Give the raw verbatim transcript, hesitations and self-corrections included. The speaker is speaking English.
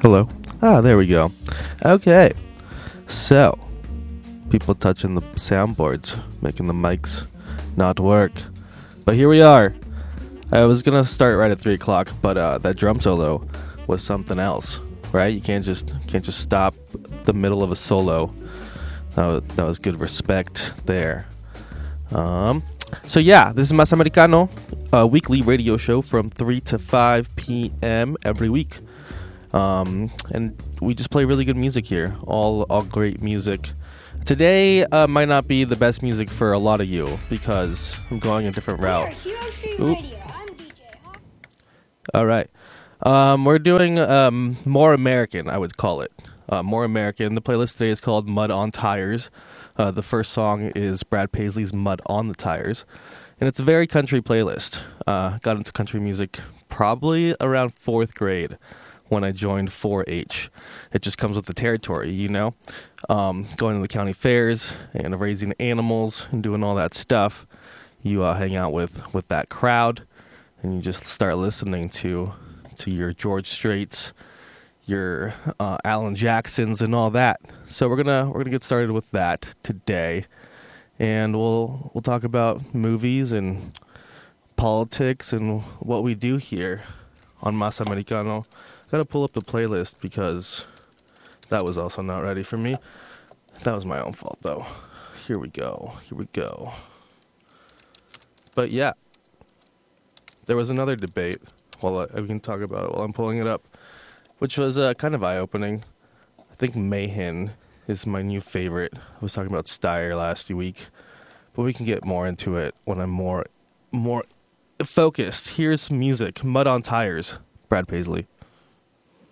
Hello. Ah, there we go. Okay. So, people touching the soundboards, making the mics not work. But here we are. I was going to start right at three o'clock, but uh, that drum solo was something else, right? You can't just can't just stop the middle of a solo. That was, that was good respect there. Um, so yeah, this is Mas Americano, a weekly radio show from three to five p.m. every week. Um, and we just play really good music here. All all great music. Today uh, might not be the best music for a lot of you because I'm going a different route. Hero Street Radio. I'm D J. Huh? All right. Um, we're doing um, more American, I would call it. Uh, more American. The playlist today is called Mud on Tires. Uh, the first song is Brad Paisley's Mud on the Tires. And it's a very country playlist. Uh, got into country music probably around fourth grade when I joined four H. It just comes with the territory, you know? Um, going to the county fairs and raising animals and doing all that stuff. You uh, hang out with, with that crowd and you just start listening to to your George Straits, your uh, Alan Jacksons and all that. So we're gonna we're gonna get started with that today. And we'll we'll talk about movies and politics and what we do here on Mas Americano. Gotta pull up the playlist because that was also not ready for me. That was my own fault, though. Here we go. Here we go. But yeah, there was another debate. Well, uh, we can talk about it while I'm pulling it up, which was uh, kind of eye-opening. I think Mayhin is my new favorite. I was talking about Steyer last week, but we can get more into it when I'm more more focused. Here's music. Mud on Tires, Brad Paisley.